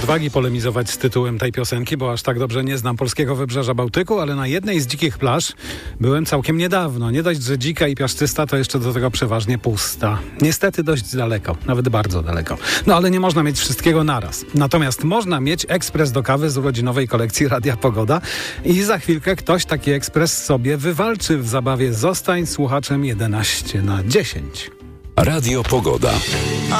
odwagi polemizować z tytułem tej piosenki, bo aż tak dobrze nie znam polskiego wybrzeża Bałtyku, ale na jednej z dzikich plaż byłem całkiem niedawno. Nie dość, że dzika i piaszczysta, to jeszcze do tego przeważnie pusta. Niestety dość daleko, nawet bardzo daleko. No ale nie można mieć wszystkiego naraz. Natomiast można mieć ekspres do kawy z urodzinowej kolekcji Radia Pogoda i za chwilkę ktoś taki ekspres sobie wywalczy w zabawie Zostań słuchaczem 11 na 10. Radio Pogoda.